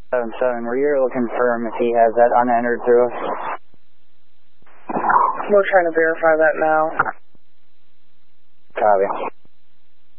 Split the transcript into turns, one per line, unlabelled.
7-7, were you able to confirm if he has that unentered through us?
We're trying to verify that now.
Copy.